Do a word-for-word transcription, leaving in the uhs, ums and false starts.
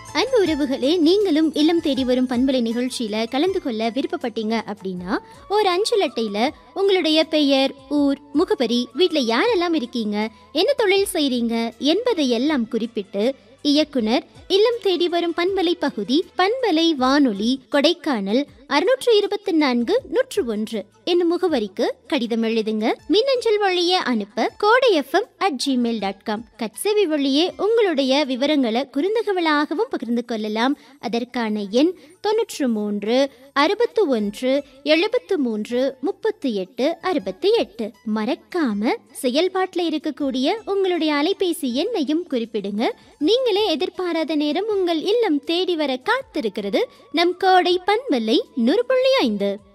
அன்பு உறவுகளே, நீங்களும் இல்லம் தேடி வரும் பண்பலை நிகழ்ச்சியில கலந்து கொள்ள விருப்பப்பட்டீங்க அப்படின்னா ஒரு அஞ்சல் அட்டையில உங்களுடைய பெயர், ஊர், முகவரி, வீட்டுல யாரெல்லாம் இருக்கீங்க, என்ன தொழில் செய்றீங்க என்பதை எல்லாம் குறிப்பிட்டு இயக்குனர், இல்லம் தேடி வரும் பண்பலை பகுதி, பண்பலை வானொலி, கொடைக்கானல் அறுநூற்று இருபத்தி நான்கு நூற்று ஒன்று என்னும் முகவரிக்கு கடிதம் எழுதுங்க. மின்னஞ்சல் வழியே அனுப்ப கோடை FM at Gmail dot com. கட்சேவி வழியே உங்களுடைய விவரங்களை குறுந்தகவலாகவும் பகிர்ந்து கொள்ளலாம். அதற்கான எண் தொன்னூற்று மூன்று அறுபத்து ஒன்று எழுபத்து மூன்று முப்பத்தி எட்டு அறுபத்தி எட்டு. மறக்காம செயல்பாட்டில் இருக்கக்கூடிய உங்களுடைய அலைபேசி எண்ணையும் குறிப்பிடுங்க. நீங்களே எதிர்பாராத நேரம் உங்கள் இல்லம் தேடி வர காத்திருக்கிறது நம் கோடை பண்பலை நூறு புள்ளி ஐந்து.